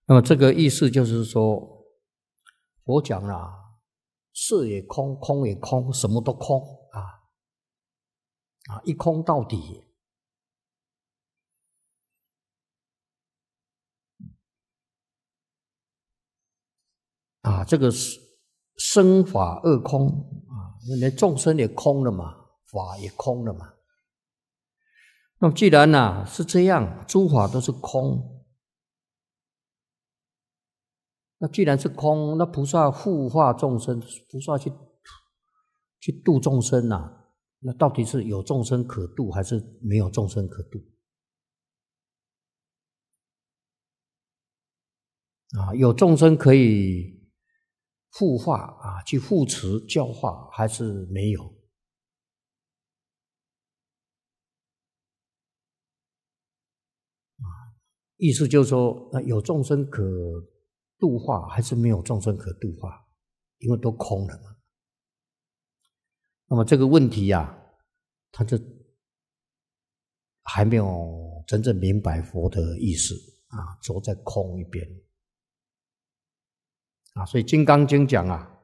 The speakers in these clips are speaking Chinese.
那么这个意思就是说，佛讲啦，色也空，空也空，什么都空一空到底。这个生法二空连众生也空了嘛，法也空了嘛。那么既然是这样，诸法都是空，那既然是空，那菩萨护化众生，菩萨去度众生那到底是有众生可度还是没有众生可度？有众生可以护化去护持教化，还是没有？意思就是说，有众生可度化，还是没有众生可度化？因为都空了嘛。那么这个问题他就还没有真正明白佛的意思走在空一边所以《金刚经》讲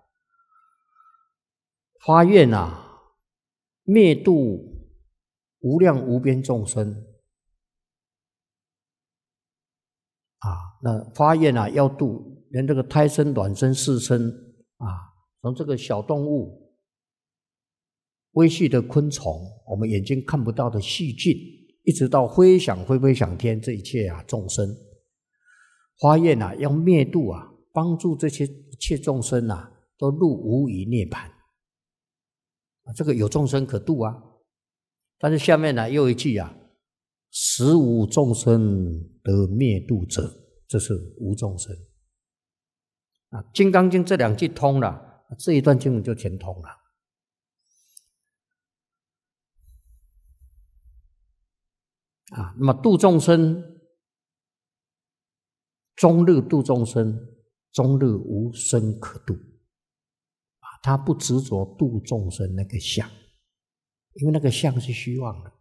发愿灭度无量无边众生那发愿要度连这个胎生、卵生、四生从这个小动物、微细的昆虫，我们眼睛看不到的细菌，一直到飞翔天，这一切众生，发愿要灭度帮助这些一切众生都入无余涅槃这个有众生可度但是下面又一句实无众生得灭度者，这是无众生金刚经这两句通了，这一段经文就全通了那么度众生，终日度众生，终日无生可度他不执着度众生那个相，因为那个相是虚妄的。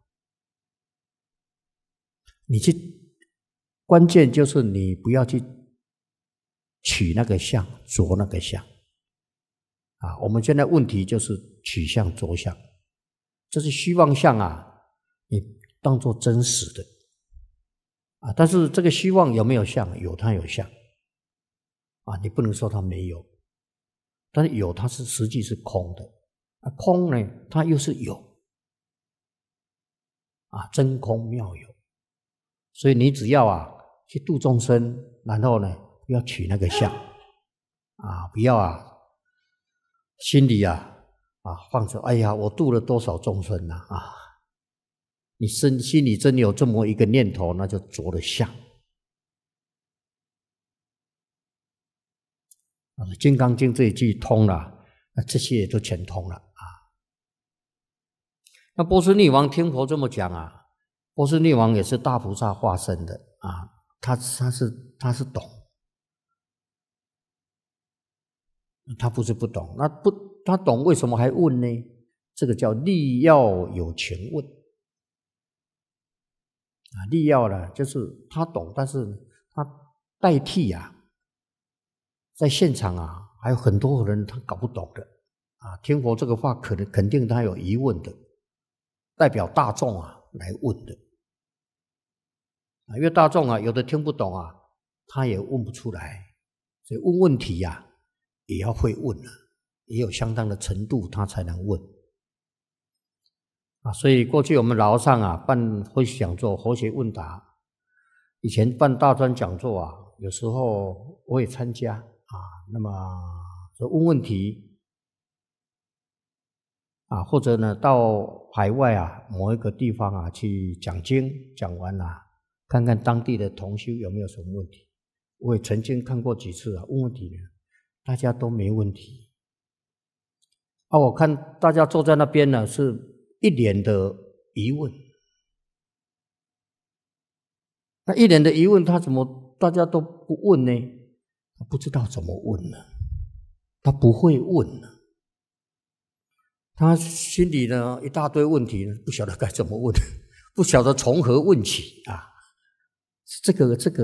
关键就是你不要去取那个相，着那个相我们现在问题就是取相着相，这是虚妄相你当作真实的但是这个虚妄有没有相？有，它有相你不能说它没有，但是有它是实际是空的空呢它又是有真空妙有。所以你只要去度众生，然后呢不要取那个相不要心里放着哎呀我度了多少众生你心里真有这么一个念头，那就着了相金刚经这一句通了，那这些也都全通了那波斯匿王听佛这么讲波斯匿王也是大菩萨化身的他是懂，他不是不懂，他懂为什么还问呢？这个叫力要有情问力要呢就是他懂，但是他代替在现场还有很多人他搞不懂的听佛这个话肯定他有疑问的，代表大众来问的因为大众有的听不懂他也问不出来，所以问问题也要会问也有相当的程度他才能问所以过去我们老和尚办会讲座、佛学问答，以前办大专讲座有时候我也参加那么问问题或者呢到海外某一个地方去讲经，讲完看看当地的同修有没有什么问题。我也曾经看过几次问问题呢，大家都没问题我看大家坐在那边呢是一脸的疑问，那一脸的疑问他怎么大家都不问呢？他不知道怎么问呢，他不会问呢，他心里呢一大堆问题，不晓得该怎么问，不晓得从何问起这个